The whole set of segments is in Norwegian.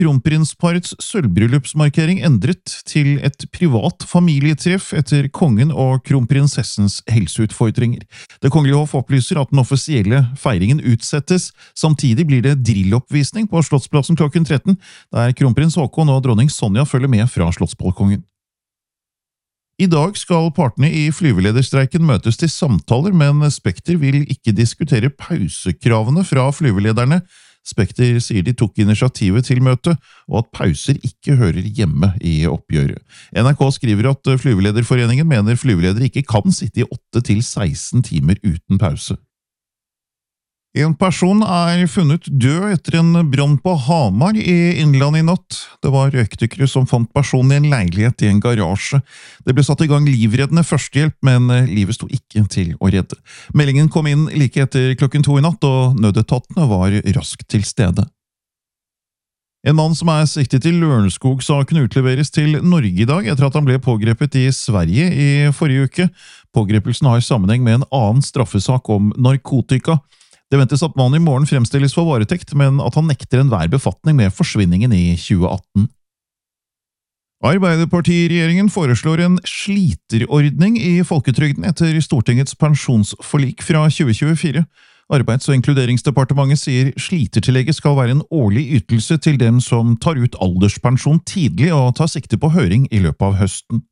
Kronprinsparets sølvbryllupsmarkering endret til et privat familietreff etter kongen og kronprinsessens helseutfordringer. Det kongelige hoff opplyser at den offisielle feiringen utsettes. Samtidig blir det drilloppvisning på Slottsplassen klokken 13, der kronprins Haakon og dronning Sonja følger med fra slottsbalkongen. I dag skal partene i flyvelederstreiken møtes til samtaler, men Spekter vil ikke diskutere pausekravene fra flyvelederne. Spekter sier de tok initiativet til møtet, og at pauser ikke hører hjemme i oppgjøret. NRK skriver at Flyvelederforeningen mener flyveledere ikke kan sitte i 8 til 16 timer uten pause. En person funnet død etter en brann på Hamar i Innlandet i natt. Det var røykdykkere som fant personen i en leilighet i en garasje. Det ble satt i gang livreddende førstehjelp, men livet sto ikke til å redde. Meldingen kom inn like etter klokken 2 i natt, og nødetatene var raskt til stede. En mann som siktet i Lørenskog-saken utleveres til Norge i dag etter at han ble pågrepet i Sverige i forrige uke. Pågrepelsen har sammenheng med en annen straffesak om narkotika. Det ventes at mannen i morgen fremstilles for varetekt, men at han nekter enhver befatning med forsvinningen i 2018. Arbeiderpartiregjeringen foreslår en sliterordning i folketrygden etter Stortingets pensjonsforlik fra 2024. Arbeids- og inkluderingsdepartementet sier slitertillegget skal være en årlig ytelse til dem som tar ut alderspensjon tidlig og tar sikte på høring i løpet av høsten.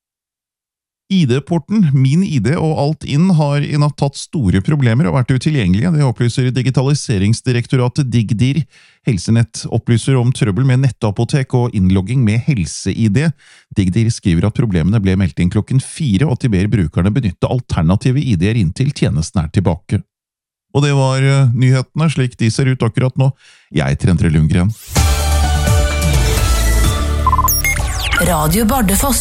ID-porten, Min ID og Alt-inn har i natt tatt store problemer og vært utilgjengelige. Det opplyser Digitaliseringsdirektoratet Digdir. Helsenett opplyser om trøbbel med nettapotek og innlogging med helse-ID. Digdir skriver at problemene ble meldt inn klokken 4, og at de ber brukerne benytte alternative ID-er inntil tjenesten tilbake. Og det var nyhetene slik de ser ut akkurat nå. Jeg heter Endre Lundgren. Radio Bardufoss.